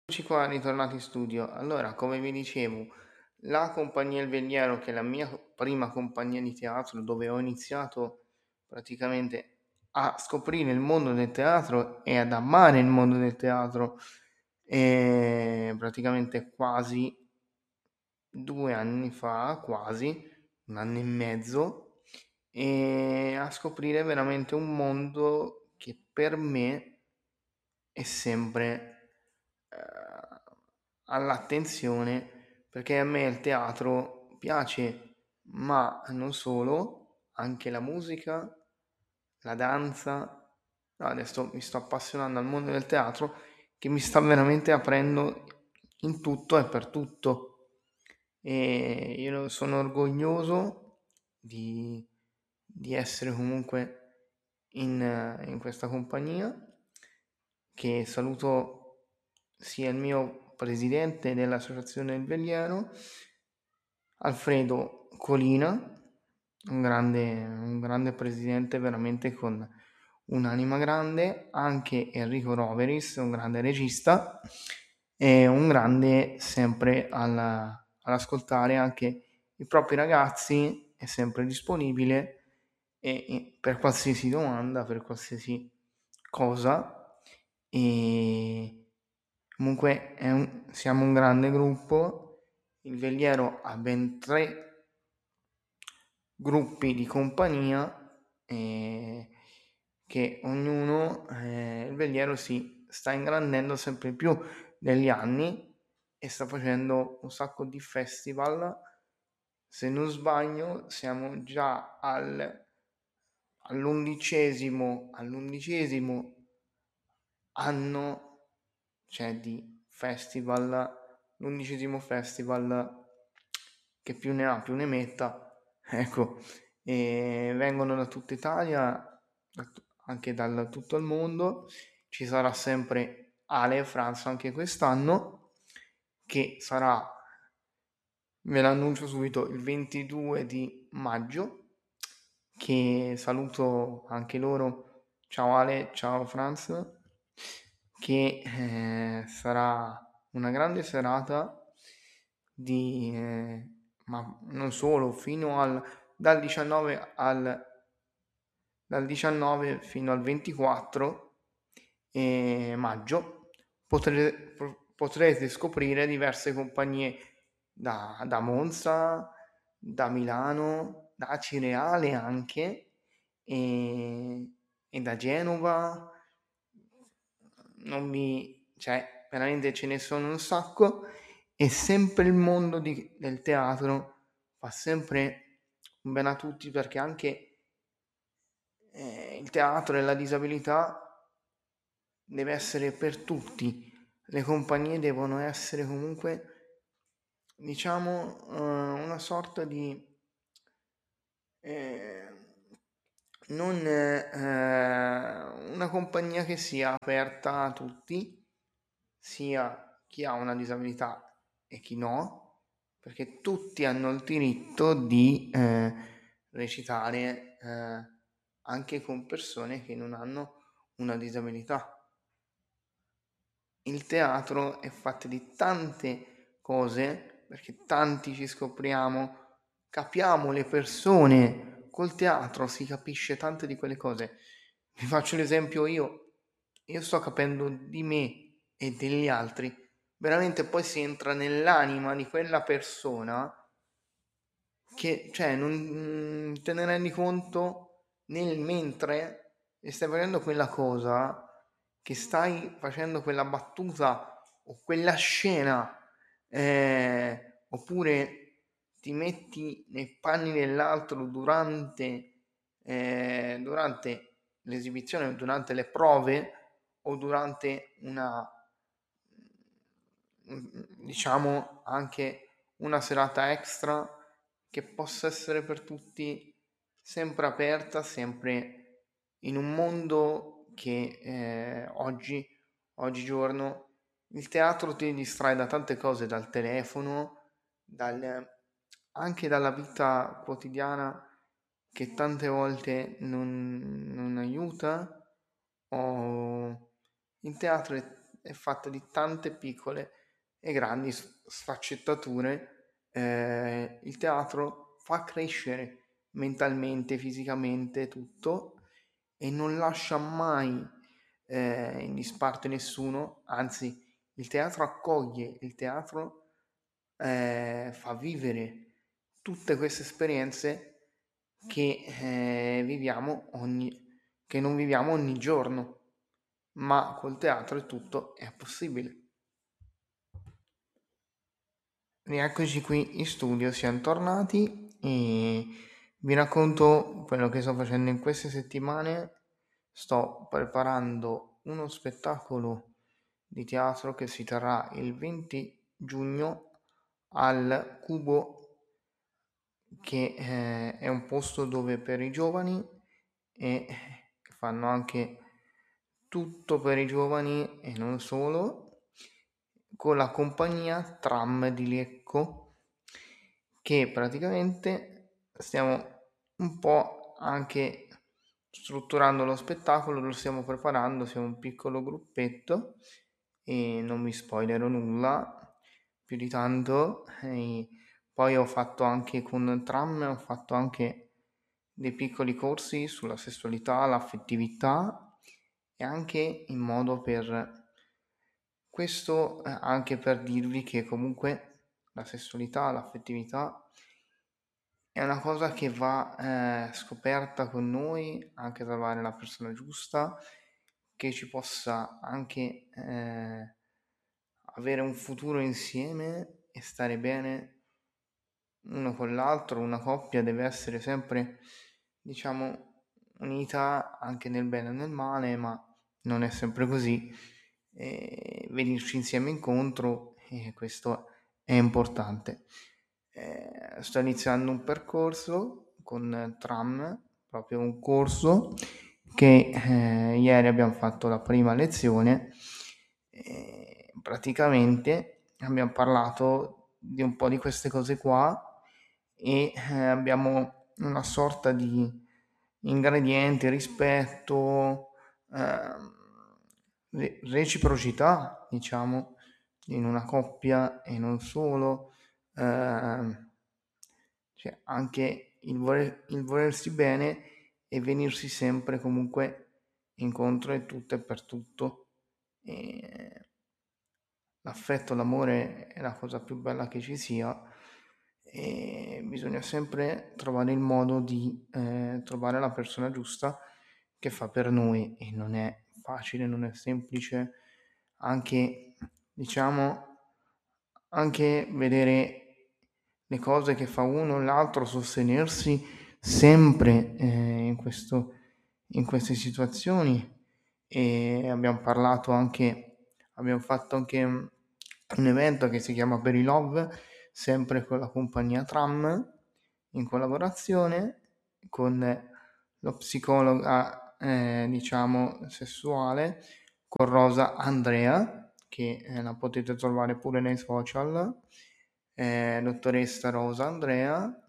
Eccoci qua, ritornati in studio. Allora, come vi dicevo, la compagnia Il Veliero, che è la mia prima compagnia di teatro, dove ho iniziato praticamente a scoprire il mondo del teatro e ad amare il mondo del teatro, praticamente quasi 2 anni fa, quasi 1 anno e mezzo, e a scoprire veramente un mondo che per me è sempre all'attenzione, perché a me il teatro piace, ma non solo, anche la musica, la danza. No, adesso mi sto appassionando al mondo del teatro che mi sta veramente aprendo in tutto e per tutto. E io sono orgoglioso di essere comunque in questa compagnia, che saluto sia il mio presidente dell'Associazione del Veliero, Alfredo Colina, un grande presidente veramente con un'anima grande, anche Enrico Roveris, un grande regista e un grande sempre all'ascoltare anche i propri ragazzi, è sempre disponibile e per qualsiasi domanda, per qualsiasi cosa. E comunque siamo un grande gruppo. Il Veliero ha ben 3 gruppi di compagnia, che ognuno, il Veliero si sta ingrandendo sempre più negli anni e sta facendo un sacco di festival. Se non sbaglio siamo già all'undicesimo anno, cioè di festival, l'11° festival, che più ne ha più ne metta, ecco, e vengono da tutta Italia, anche da tutto il mondo. Ci sarà sempre Ale Franza anche quest'anno, che sarà, ve l'annuncio subito, il 22 di maggio, che saluto anche loro. Ciao Ale, ciao Franz, che sarà una grande serata ma non solo, dal 19 fino al 24 maggio potrete scoprire diverse compagnie da Monza, da Milano, da Cireale anche, e da Genova. Cioè, veramente ce ne sono un sacco, e sempre il mondo del teatro fa sempre un bene a tutti, perché anche il teatro e la disabilità deve essere per tutti. Le compagnie devono essere comunque, diciamo, una sorta di eh, non una compagnia che sia aperta a tutti, sia chi ha una disabilità e chi no, perché tutti hanno il diritto di recitare, anche con persone che non hanno una disabilità. Il teatro è fatto di tante cose, perché tanti ci scopriamo, capiamo le persone, col teatro si capisce tante di quelle cose. Vi faccio l'esempio io sto capendo di me e degli altri, veramente poi si entra nell'anima di quella persona, che cioè non te ne rendi conto nel mentre e stai facendo quella cosa, che stai facendo quella battuta o quella scena, oppure ti metti nei panni dell'altro durante l'esibizione, durante le prove o durante diciamo anche una serata extra, che possa essere per tutti, sempre aperta, sempre in un mondo che oggigiorno il teatro ti distrae da tante cose, dal telefono, anche dalla vita quotidiana, che tante volte non aiuta. Il teatro è fatta di tante piccole e grandi sfaccettature. Il teatro fa crescere mentalmente, fisicamente, tutto, e non lascia mai in disparte nessuno, anzi il teatro accoglie, il teatro fa vivere tutte queste esperienze che che non viviamo ogni giorno, ma col teatro è tutto è possibile. Rieccoci qui in studio, siamo tornati e vi racconto quello che sto facendo in queste settimane. Sto preparando uno spettacolo di teatro che si terrà il 20 giugno al Cubo, che è un posto dove per i giovani e fanno anche tutto per i giovani e non solo, con la compagnia Tram di Lecco, che praticamente stiamo un po' anche strutturando lo spettacolo, lo stiamo preparando, siamo un piccolo gruppetto e non vi spoilerò nulla più di tanto. E poi ho fatto anche con Tram, ho fatto anche dei piccoli corsi sulla sessualità, l'affettività, e anche in modo per questo, anche per dirvi che comunque la sessualità, l'affettività è una cosa che va scoperta con noi, anche trovare la persona giusta che ci possa anche avere un futuro insieme e stare bene uno con l'altro. Una coppia deve essere sempre, diciamo, unita anche nel bene e nel male, ma non è sempre così. Venirci insieme incontro, questo è importante. Sto iniziando un percorso con Tram, proprio un corso che ieri abbiamo fatto la prima lezione. Praticamente abbiamo parlato di un po' di queste cose qua e abbiamo una sorta di ingrediente, rispetto, reciprocità, diciamo, in una coppia e non solo, ehm, cioè anche il volersi bene e venirsi sempre comunque incontro in tutto e per tutto. E l'affetto, l'amore è la cosa più bella che ci sia e bisogna sempre trovare il modo di trovare la persona giusta che fa per noi, e non è facile, non è semplice, anche diciamo anche vedere le cose che fa uno o l'altro, sostenersi sempre in queste situazioni. E abbiamo fatto anche un evento che si chiama Per i Love, sempre con la compagnia Tram, in collaborazione con lo psicologa, diciamo, sessuale, con Rosa Andrea, che la potete trovare pure nei social, dottoressa Rosa Andrea,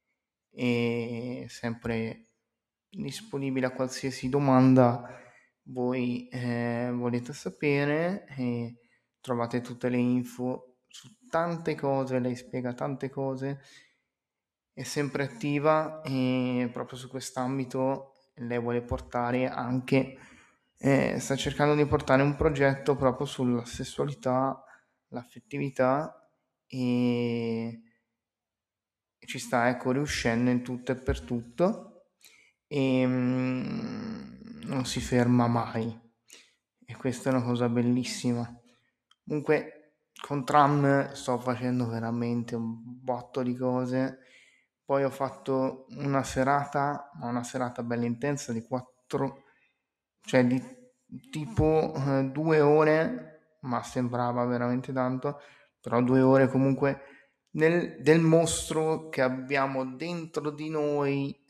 e sempre disponibile a qualsiasi domanda voi volete sapere, e trovate tutte le info su tante cose, lei spiega tante cose, è sempre attiva e proprio su quest'ambito lei vuole portare anche, sta cercando di portare un progetto proprio sulla sessualità, l'affettività, e ci sta, ecco, riuscendo in tutto e per tutto, e non si ferma mai, e questa è una cosa bellissima. Comunque con Tram sto facendo veramente un botto di cose. Poi ho fatto una serata, ma una serata bella intensa di 4, cioè di tipo 2 ore, ma sembrava veramente tanto, però 2 ore comunque del mostro che abbiamo dentro di noi,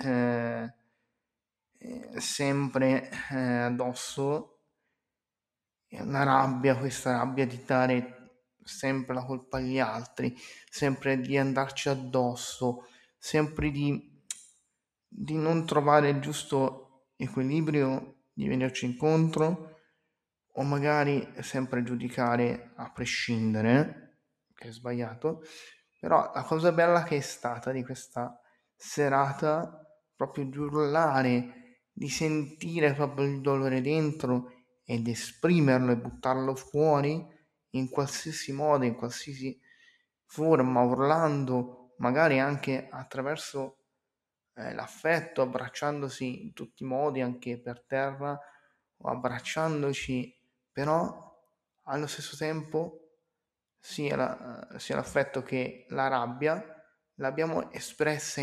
sempre addosso. È una rabbia, questa rabbia di dare sempre la colpa agli altri, sempre di andarci addosso, sempre di non trovare il giusto equilibrio, di venirci incontro, o magari sempre giudicare a prescindere, che è sbagliato. Però la cosa bella che è stata di questa serata, proprio di urlare, di sentire proprio il dolore dentro ed esprimerlo e buttarlo fuori in qualsiasi modo, in qualsiasi forma, urlando, magari anche attraverso l'affetto, abbracciandosi in tutti i modi, anche per terra, o abbracciandoci, però allo stesso tempo sia l'affetto che la rabbia l'abbiamo espressa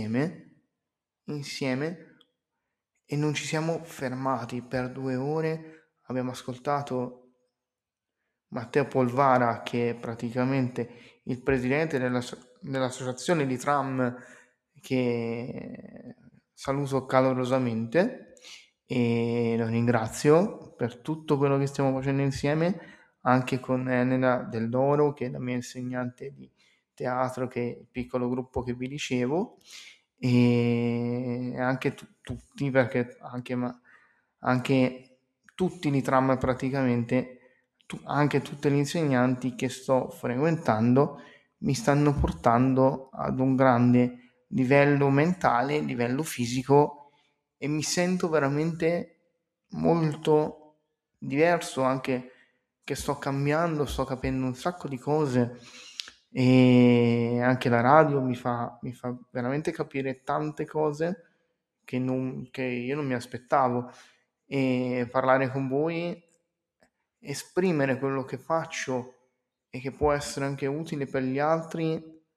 insieme, e non ci siamo fermati per 2 ore. Abbiamo ascoltato Matteo Polvara, che è praticamente il presidente dell'associazione di tram, che saluto calorosamente e lo ringrazio per tutto quello che stiamo facendo insieme, anche con Elena Del Doro, che è la mia insegnante di teatro, che è il piccolo gruppo che vi dicevo, e anche tutti, perché anche tutti i tram praticamente, anche tutti gli insegnanti che sto frequentando mi stanno portando ad un grande livello mentale, livello fisico, e mi sento veramente molto diverso, anche che sto cambiando, sto capendo un sacco di cose, e anche la radio mi fa veramente capire tante cose che io non mi aspettavo, e parlare con voi, esprimere quello che faccio e che può essere anche utile per gli altri,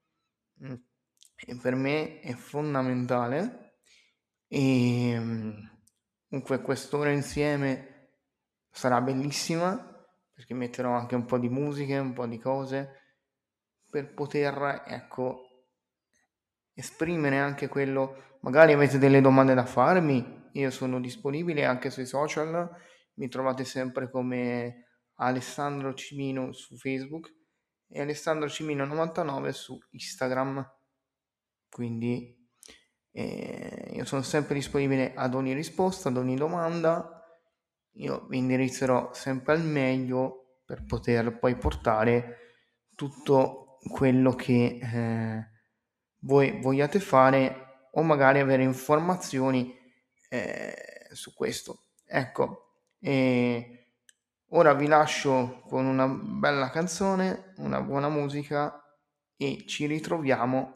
e per me è fondamentale. E comunque quest'ora insieme sarà bellissima, perché metterò anche un po' di musiche, un po' di cose, per poter, ecco, esprimere anche quello. Magari avete delle domande da farmi, io sono disponibile anche sui social, mi trovate sempre come Alessandro Cimino su Facebook e Alessandro Cimino 99 su Instagram. Quindi io sono sempre disponibile ad ogni risposta, ad ogni domanda. Io vi indirizzerò sempre al meglio per poter poi portare tutto quello che voi vogliate fare, o magari avere informazioni su questo. Ecco, ora vi lascio con una bella canzone, una buona musica, e ci ritroviamo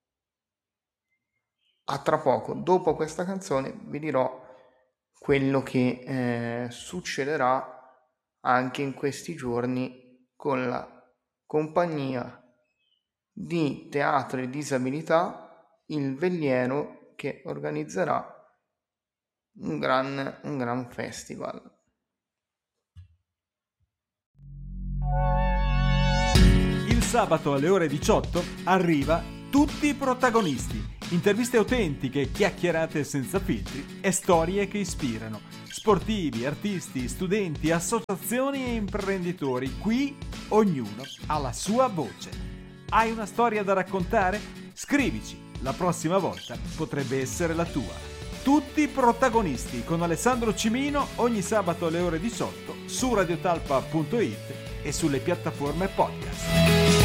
a tra poco. Dopo questa canzone vi dirò quello che succederà anche in questi giorni con la compagnia di teatro e disabilità Il Veliero, che organizzerà un gran festival. Il sabato alle ore 18 arriva Tutti i protagonisti, interviste autentiche, chiacchierate senza filtri e storie che ispirano. Sportivi, artisti, studenti, associazioni e imprenditori, qui ognuno ha la sua voce. Hai una storia da raccontare? Scrivici, la prossima volta potrebbe essere la tua. Tutti i protagonisti con Alessandro Cimino ogni sabato alle ore 18 su radiotalpa.it e sulle piattaforme podcast.